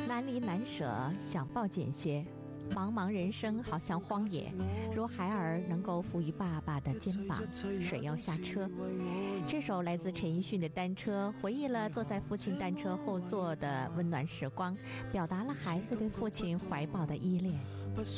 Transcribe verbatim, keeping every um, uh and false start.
难离难舍，想抱紧些。茫茫人生好像荒野，如孩儿能够伏于爸爸的肩膀，谁要下车？这首来自陈奕迅的《单车》，回忆了坐在父亲单车后座的温暖时光，表达了孩子对父亲怀抱的依恋。